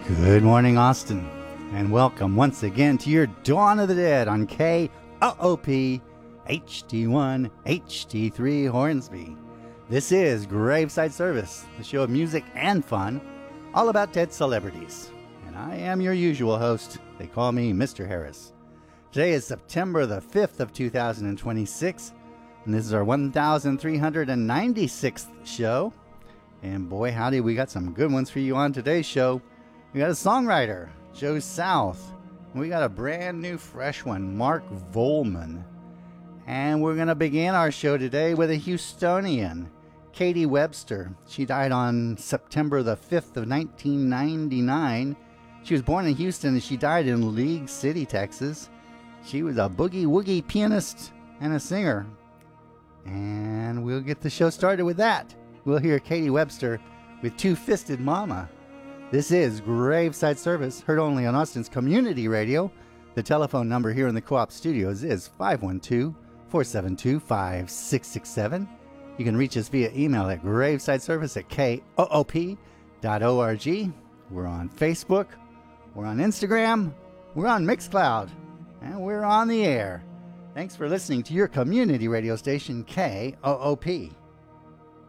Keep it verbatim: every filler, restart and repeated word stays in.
Good morning, Austin, and welcome once again to your Dawn of the Dead on K O O P H D one H D three Hornsby. This is Graveside Service, the show of music and fun, all about dead celebrities. And I am your usual host. They call me Mister Harris. Today is September the fifth of two thousand twenty-six, and this is our one thousand three hundred ninety-sixth show. And boy, howdy, we got some good ones for you on today's show. We got a songwriter, Joe South. We got a brand new fresh one, Mark Volman. And we're going to begin our show today with a Houstonian, Katie Webster. She died on September the fifth of nineteen ninety-nine. She was born in Houston and she died in League City, Texas. She was a boogie-woogie pianist and a singer. And we'll get the show started with that. We'll hear Katie Webster with Two-Fisted Mama. This is Graveside Service, heard only on Austin's Community Radio. The telephone number here in the Co-op Studios is five one two, four seven two, five six six seven. You can reach us via email at gravesideservice at K O O P dot org. We're on Facebook, we're on Instagram, we're on Mixcloud, and we're on the air. Thanks for listening to your community radio station, K O O P.